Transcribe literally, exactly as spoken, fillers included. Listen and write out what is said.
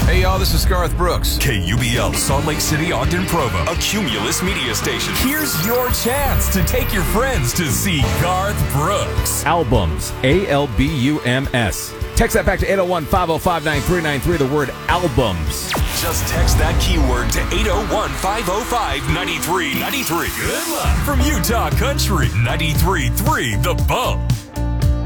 Hey, y'all, this is Garth Brooks. K U B L, Salt Lake City, Ogden, Provo, a Cumulus media station. Here's your chance to take your friends to see Garth Brooks. Albums, A L B U M S. Text that back to eight oh one, five oh five, nine three nine three, the word albums. Just text that keyword to eight oh one, five oh five, nine three nine three. Good luck from Utah Country ninety-three point three The Bump.